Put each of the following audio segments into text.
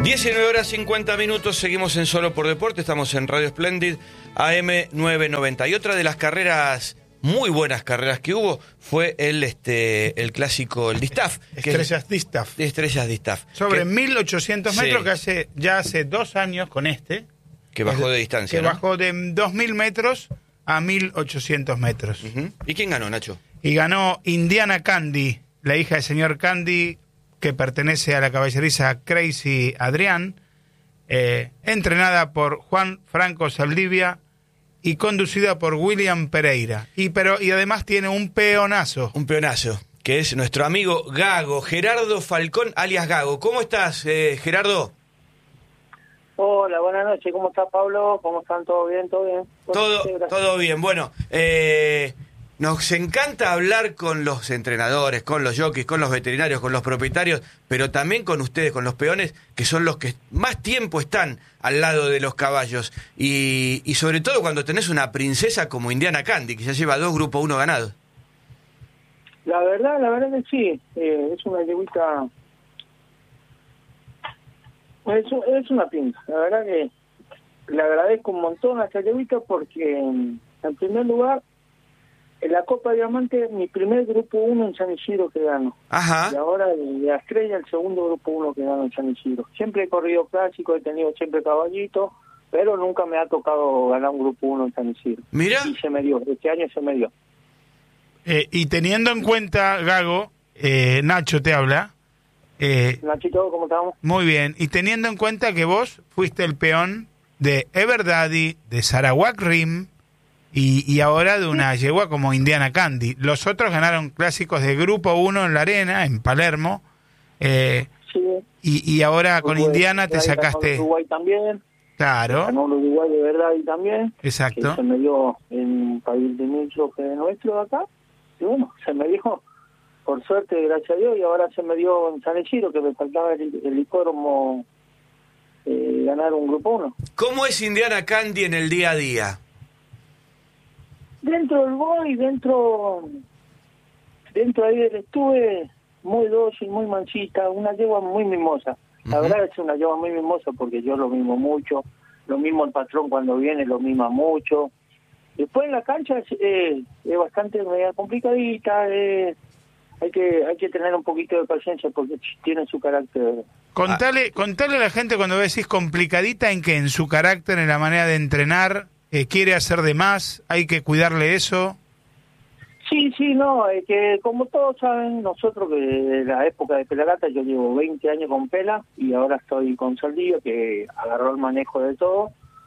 19:50, seguimos en Solo por Deporte, estamos en Radio Splendid, AM 990. Y otra de las carreras, muy buenas carreras que hubo, fue el clásico, el Distaff. Estrellas Distaff. Estrellas Distaff. Sobre 1800 metros, sí, que hace 2 años con que bajó de distancia, que bajó de 2000 metros a 1800 metros. ¿Y quién ganó, Nacho? Y ganó Indiana Candy, la hija del señor Candy, que pertenece a la caballeriza Crazy Adrián, entrenada por Juan Franco Saldivia y conducida por William Pereira. Y además tiene un peonazo. Un peonazo, que es nuestro amigo Gago, Gerardo Falcón, alias Gago. ¿Cómo estás, Gerardo? Hola, buenas noches. ¿Cómo está, Pablo? ¿Cómo están? ¿Todo bien? ¿Todo bien? Todo bien. Bueno, nos encanta hablar con los entrenadores, con los jockeys, con los veterinarios, con los propietarios, pero también con ustedes, con los peones, que son los que más tiempo están al lado de los caballos. Y sobre todo cuando tenés una princesa como Indiana Candy, que ya lleva 2 Grupo 1 ganados. La verdad que sí. Es una yeguita... Es una pinta. La verdad que le agradezco un montón a esta yeguita porque, en primer lugar, en la Copa Diamante, mi primer Grupo 1 en San Isidro que gano. Ajá. Y ahora de la Estrella, el segundo Grupo 1 que gano en San Isidro. Siempre he corrido clásico, he tenido siempre caballito, pero nunca me ha tocado ganar un Grupo 1 en San Isidro. Mira. Y se me dio, este año se me dio. Y teniendo en cuenta, Gago, Nacho te habla. Nachito, ¿cómo estamos? Muy bien. Y teniendo en cuenta que vos fuiste el peón de Everdaddy, de Sarawak Rim, y ahora de una yegua como Indiana Candy. Los otros ganaron clásicos de Grupo 1 en la arena, en Palermo. Sí. Y ahora con Indiana te sacaste... Uruguay también. Claro. Ganó Uruguay de verdad y también. Exacto. Que se me dio en un país de mucho que nuestro de acá. Y bueno, se me dio, por suerte, gracias a Dios, y ahora se me dio en San Isidro, que me faltaba el hipódromo ganar un Grupo 1. ¿Cómo es Indiana Candy en el día a día? Dentro del boy, dentro ahí del estuve, muy dócil, muy manchita, una yegua muy mimosa. La verdad es una yegua muy mimosa porque yo lo mimo mucho, lo mismo el patrón cuando viene, lo mima mucho. Después en la cancha es bastante media complicadita, hay que tener un poquito de paciencia porque tiene su carácter. Contale a la gente cuando decís complicadita, en que en su carácter, en la manera de entrenar, quiere hacer de más, hay que cuidarle eso. Sí, no, que como todos saben, nosotros que de la época de Pelagata, yo llevo 20 años con Pela y ahora estoy con Saldivia, que agarró el manejo de todo.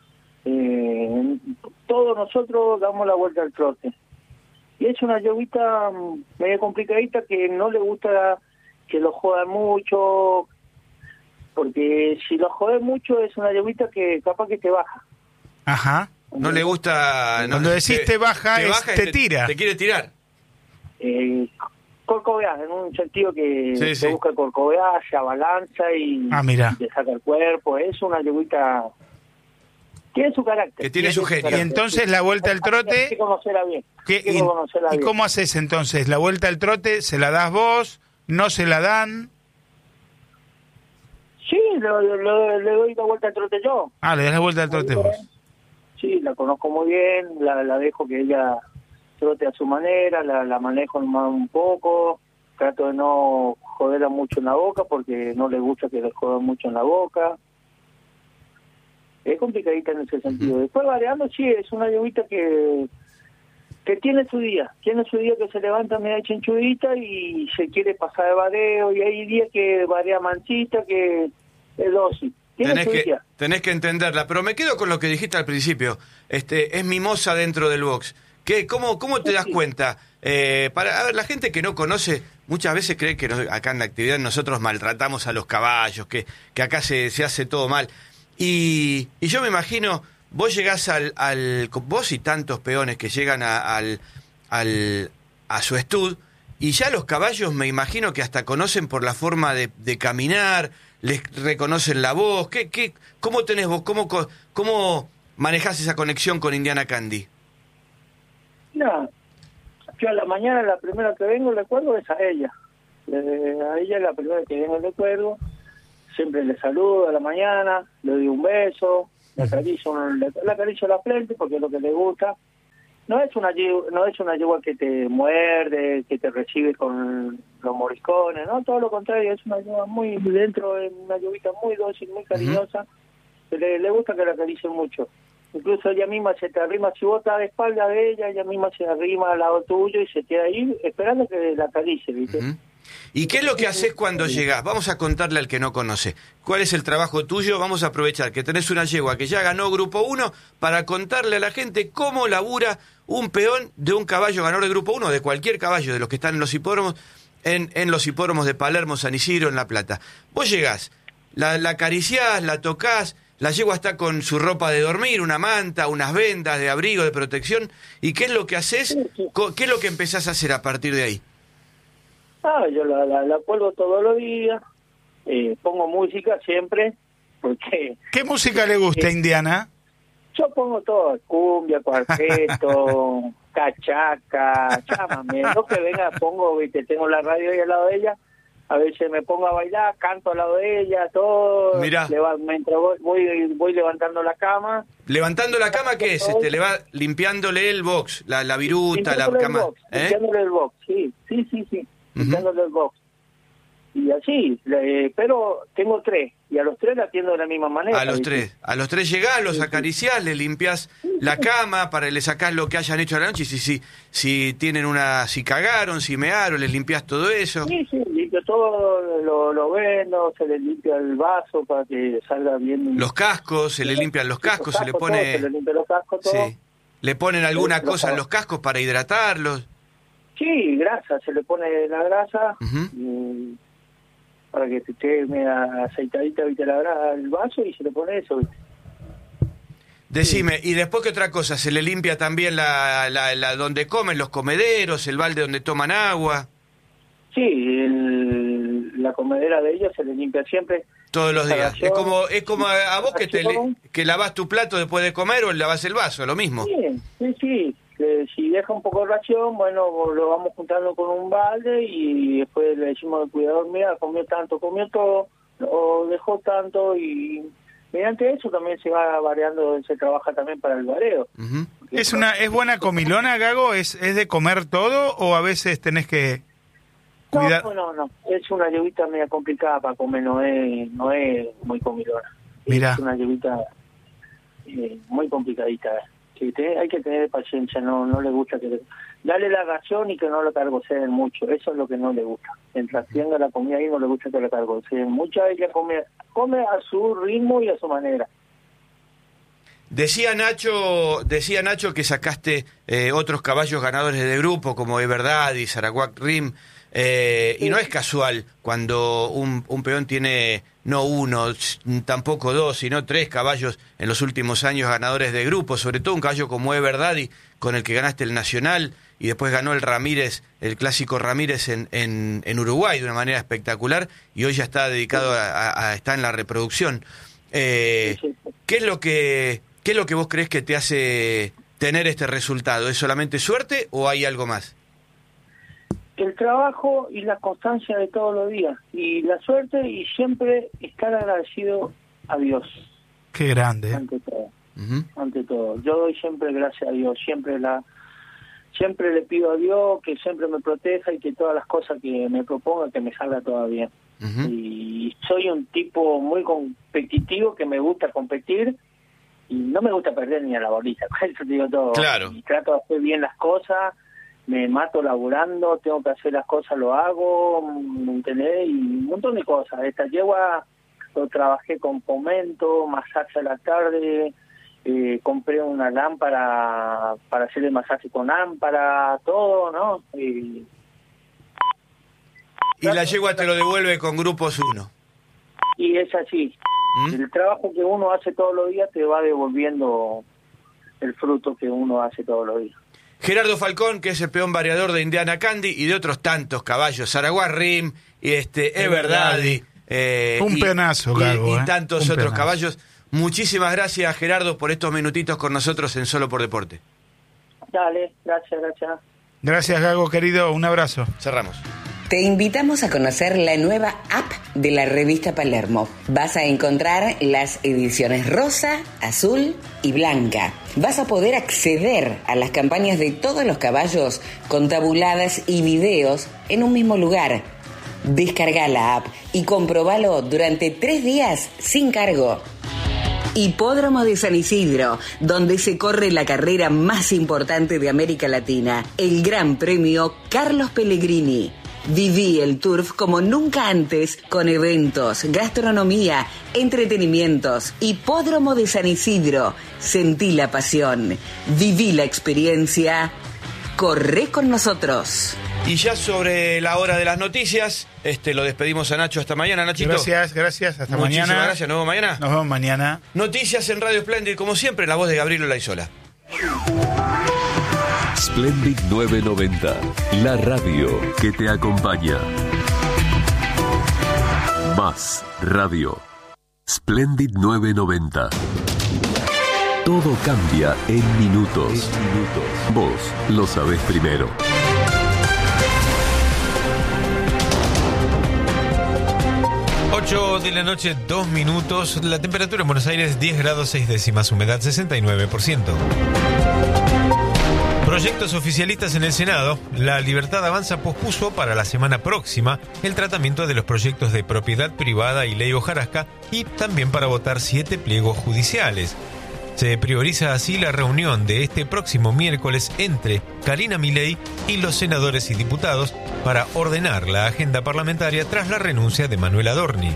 Todos nosotros damos la vuelta al trote. Y es una yeguita medio complicadita que no le gusta que lo jodan mucho, porque si lo joden mucho es una yeguita que capaz que te baja. Ajá. No le gusta... Cuando decís te baja, te tira. Te quiere tirar. Corcovear, en un sentido que Sí. busca corcovear, se abalanza y te saca el cuerpo. Es una yeguita... Tiene su carácter. Que tiene su genio. Y entonces la vuelta al trote... Hay que conocerla bien. ¿Y cómo haces entonces? ¿La vuelta al trote se la das vos? ¿No se la dan? Sí, le doy la vuelta al trote yo. Le das la vuelta al trote vos. Sí, la conozco muy bien, la dejo que ella trote a su manera, la manejo un poco, trato de no joderla mucho en la boca porque no le gusta que le jodan mucho en la boca. Es complicadita en ese sentido. Después variando, sí, es una yeguita que tiene su día que se levanta media chinchudita y se quiere pasar de vareo, y hay días que varea manchita, que es dócil. Tenés que entenderla, pero me quedo con lo que dijiste al principio. Es mimosa dentro del box. ¿Cómo te das cuenta? A ver, la gente que no conoce muchas veces cree que acá en la actividad nosotros maltratamos a los caballos, que acá se hace todo mal. Y yo me imagino, vos llegás vos y tantos peones que llegan a su estud, y ya los caballos me imagino que hasta conocen por la forma de caminar, les reconocen la voz. ¿Cómo tenés vos? ¿Cómo manejás esa conexión con Indiana Candy? No, yo a la mañana la primera que vengo le cuelgo es a ella. A ella es la primera que vengo le cuelgo. siempre le saludo a la mañana, le doy un beso, le acaricio la frente porque es lo que le gusta. No es una yegua que te muerde, que te recibe con los moriscones, no, todo lo contrario, es una yegua muy dentro, es una yeguita muy dócil, muy cariñosa, le gusta que la acaricien mucho. Incluso ella misma se te arrima, si vos estás de espalda de ella misma se arrima al lado tuyo y se queda ahí esperando que la acaricie, ¿viste? ¿Y qué es lo que haces cuando llegás? Vamos a contarle al que no conoce. ¿Cuál es el trabajo tuyo? Vamos a aprovechar que tenés una yegua que ya ganó Grupo 1 para contarle a la gente cómo labura un peón de un caballo ganador de Grupo 1, de cualquier caballo, de los que están en los hipódromos, en los hipódromos de Palermo, San Isidro, en La Plata. Vos llegás, la acariciás, la tocás, la yegua está con su ropa de dormir, una manta, unas vendas de abrigo, de protección. ¿Y qué es lo que haces? ¿Qué es lo que empezás a hacer a partir de ahí? Yo la cuelgo todos los días, pongo música siempre, porque... ¿Qué música le gusta, Indiana? Yo pongo todo, cumbia, cuarteto, cachaca, chámame, lo que venga pongo, viste, tengo la radio ahí al lado de ella, a veces me pongo a bailar, canto al lado de ella, todo. Mirá. Mientras voy levantando la cama. ¿Levantando la cama qué es? Le va limpiándole el box, la viruta, la cama. Limpiándole el box, sí. Limpiándole el box. Y así, pero tengo 3, y a los 3 la atiendo de la misma manera. A los 3 llegás, los acariciás, le limpiás la cama, le sacás lo que hayan hecho a la noche, si tienen si cagaron, si mearon, les limpiás todo eso. Sí, limpio todo, lo vendo, se le limpia el vaso para que salga bien. Los cascos, se le limpian los cascos, se le pone... Todo, se le limpia los cascos, todo. Sí. ¿Le ponen alguna cosa en los cascos para hidratarlos? Sí, grasa, se le pone la grasa, para que te quede media aceitadita, viste, el vaso, y se le pone eso, ¿viste? Decime, ¿y después qué otra cosa? ¿Se le limpia también la donde comen, los comederos, el balde donde toman agua? Sí, la comedera de ellos se le limpia siempre. Todos los días. Es como a vos que lavás tu plato después de comer o lavás el vaso, lo mismo. Sí. Si deja un poco de ración, bueno, lo vamos juntando con un balde y después le decimos al cuidador, mira, comió tanto, comió todo, o dejó tanto, y mediante eso también se va variando, se trabaja también para el vareo. ¿Es buena comilona, Gago? ¿Es de comer todo o a veces tenés que cuidar? No, es una yeguita media complicada para comer, no es muy comilona. Mirá. Es una yeguita muy complicadita. Sí, hay que tener paciencia, no le gusta darle la ración y que no lo cargoseen mucho, eso es lo que no le gusta. Mientras tenga la comida ahí no le gusta que la cargoseen mucho, ella come a su ritmo y a su manera. Decía Nacho que sacaste otros caballos ganadores de grupo como Everdad y Sarawak Rim, y no es casual cuando un peón tiene no 1, tampoco 2, sino 3 caballos en los últimos años ganadores de grupo, sobre todo un caballo como Everdad, con el que ganaste el Nacional y después ganó el Ramírez, el clásico Ramírez en Uruguay de una manera espectacular, y hoy ya está dedicado está en la reproducción. ¿Qué es lo que vos crees que te hace tener este resultado? ¿Es solamente suerte o hay algo más? El trabajo y la constancia de todos los días, y la suerte, y siempre estar agradecido a Dios. Qué grande. Ante todo. Yo doy siempre gracias a Dios, siempre le pido a Dios que siempre me proteja y que todas las cosas que me proponga que me salga todo bien. Y soy un tipo muy competitivo, que me gusta competir y no me gusta perder ni a la bolita, eso digo todo. Claro. Y trato de hacer bien las cosas, me mato laburando, tengo que hacer las cosas, lo hago, ¿me entendés? Y un montón de cosas. Esta yegua lo trabajé con fomento, masaje a la tarde, compré una lámpara para hacer el masaje con lámpara, todo, ¿no? Y la yegua te lo devuelve con Grupos 1. Y es así. El trabajo que uno hace todos los días te va devolviendo el fruto que uno hace todos los días. Gerardo Falcón, que es el peón variador de Indiana Candy y de otros tantos caballos, Sarawak Rim, Everdad, un peonazo, Gago, y tantos otros caballos. Muchísimas gracias, Gerardo, por estos minutitos con nosotros en Solo por Deporte. Dale, gracias. Gracias, Gago, querido, un abrazo. Cerramos. Te invitamos a conocer la nueva app de la revista Palermo. Vas a encontrar las ediciones rosa, azul y blanca. Vas a poder acceder a las campañas de todos los caballos con tabuladas y videos en un mismo lugar. Descarga la app y comprobalo durante 3 días sin cargo. Hipódromo de San Isidro, donde se corre la carrera más importante de América Latina, el Gran Premio Carlos Pellegrini. Viví el Turf como nunca antes, con eventos, gastronomía, entretenimientos. Hipódromo de San Isidro. Sentí la pasión. Viví la experiencia. Corre con nosotros. Y ya sobre la hora de las noticias, lo despedimos a Nacho hasta mañana, Nachito. Gracias, hasta Muchísimas mañana. Gracias, nos vemos mañana. Nos vemos mañana. Noticias en Radio Splendid, como siempre, la voz de Gabriel Olaizola. Splendid 990, la radio que te acompaña. Más radio. Splendid 990. Todo cambia en minutos. Vos lo sabés primero. Ocho de la noche, 2 minutos. La temperatura en Buenos Aires, 10 grados 6 décimas, humedad 69%. Proyectos oficialistas en el Senado. La Libertad Avanza pospuso para la semana próxima el tratamiento de los proyectos de propiedad privada y ley hojarasca y también para votar 7 pliegos judiciales. Se prioriza así la reunión de este próximo miércoles entre Karina Milei y los senadores y diputados para ordenar la agenda parlamentaria tras la renuncia de Manuel Adorni.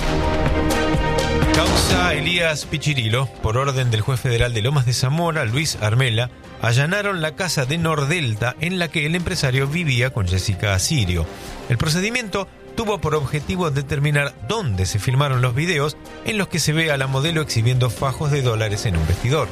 Causa Elías Pichirilo. Por orden del juez federal de Lomas de Zamora, Luis Armela, allanaron la casa de Nordelta en la que el empresario vivía con Jessica Asirio. El procedimiento tuvo por objetivo determinar dónde se filmaron los videos en los que se ve a la modelo exhibiendo fajos de dólares en un vestidor.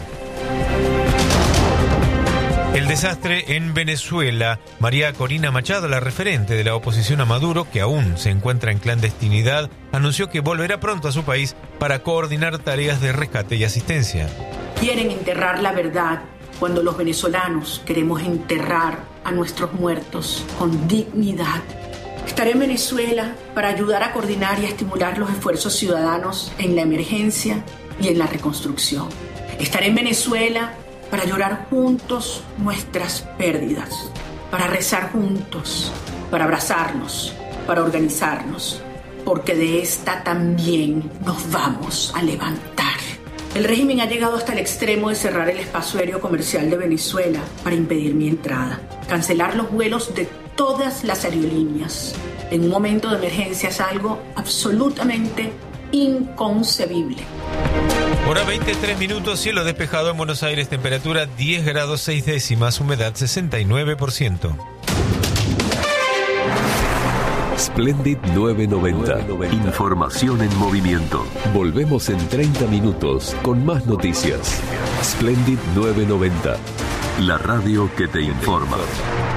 El desastre en Venezuela. María Corina Machado, la referente de la oposición a Maduro, que aún se encuentra en clandestinidad, anunció que volverá pronto a su país para coordinar tareas de rescate y asistencia. Quieren enterrar la verdad cuando los venezolanos queremos enterrar a nuestros muertos con dignidad. Estaré en Venezuela para ayudar a coordinar y a estimular los esfuerzos ciudadanos en la emergencia y en la reconstrucción. Estaré en Venezuela para llorar juntos nuestras pérdidas, para rezar juntos, para abrazarnos, para organizarnos, porque de esta también nos vamos a levantar. El régimen ha llegado hasta el extremo de cerrar el espacio aéreo comercial de Venezuela para impedir mi entrada, cancelar los vuelos de todas las aerolíneas. En un momento de emergencia es algo absolutamente inconcebible. Hora 23 minutos, cielo despejado en Buenos Aires, temperatura 10 grados 6 décimas, humedad 69%. Splendid 990. Información en movimiento. Volvemos en 30 minutos con más noticias. Splendid 990. La radio que te informa.